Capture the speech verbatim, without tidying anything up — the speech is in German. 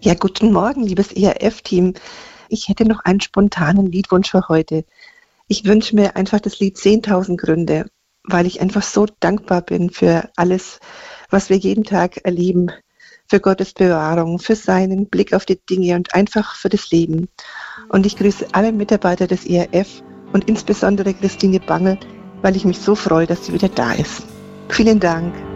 Ja, guten Morgen, liebes E R F-Team. Ich hätte noch einen spontanen Liedwunsch für heute. Ich wünsche mir einfach das Lied zehntausend Gründe, weil ich einfach so dankbar bin für alles, was wir jeden Tag erleben, für Gottes Bewahrung, für seinen Blick auf die Dinge und einfach für das Leben. Und ich grüße alle Mitarbeiter des E R F und insbesondere Christine Bangel, weil ich mich so freue, dass sie wieder da ist. Vielen Dank.